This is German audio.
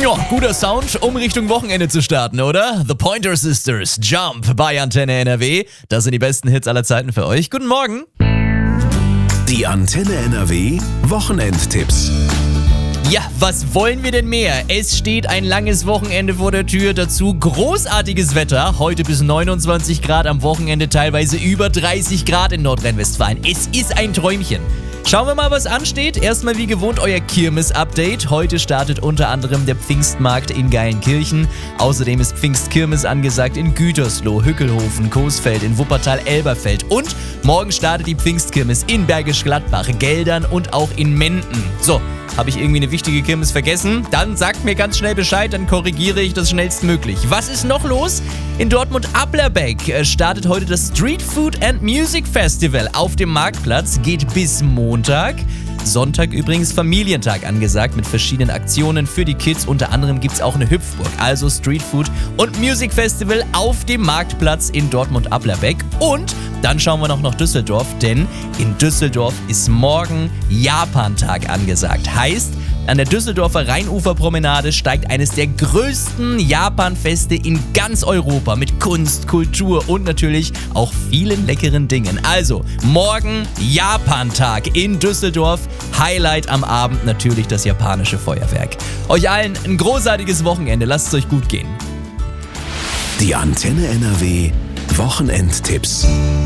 Ja, guter Sound, um Richtung Wochenende zu starten, oder? The Pointer Sisters, Jump bei Antenne NRW. Das sind die besten Hits aller Zeiten für euch. Guten Morgen. Die Antenne NRW Wochenendtipps. Ja, was wollen wir denn mehr? Es steht ein langes Wochenende vor der Tür, dazu großartiges Wetter. Heute bis 29 Grad, am Wochenende teilweise über 30 Grad in Nordrhein-Westfalen. Es ist ein Träumchen. Schauen wir mal, was ansteht. Erstmal wie gewohnt euer Kirmes-Update. Heute startet unter anderem der Pfingstmarkt in Geilenkirchen. Außerdem ist Pfingstkirmes angesagt in Gütersloh, Hückelhofen, Coesfeld, in Wuppertal, Elberfeld. Und morgen startet die Pfingstkirmes in Bergisch Gladbach, Geldern und auch in Menden. So, habe ich irgendwie eine wichtige Kirmes vergessen? Dann sagt mir ganz schnell Bescheid, dann korrigiere ich das schnellstmöglich. Was ist noch los? In Dortmund-Applerbeck startet heute das Street Food and Music Festival auf dem Marktplatz. Geht bis Montag. Sonntag übrigens Familientag angesagt mit verschiedenen Aktionen für die Kids. Unter anderem gibt es auch eine Hüpfburg, also Street Food und Music Festival auf dem Marktplatz in Dortmund-Applerbeck. Und dann schauen wir noch nach Düsseldorf, denn in Düsseldorf ist morgen Japantag angesagt. Heißt, an der Düsseldorfer Rheinuferpromenade steigt eines der größten Japanfeste in ganz Europa mit Kunst, Kultur und natürlich auch vielen leckeren Dingen. Also, morgen Japantag in Düsseldorf. Highlight am Abend natürlich das japanische Feuerwerk. Euch allen ein großartiges Wochenende. Lasst es euch gut gehen. Die Antenne NRW Wochenendtipps.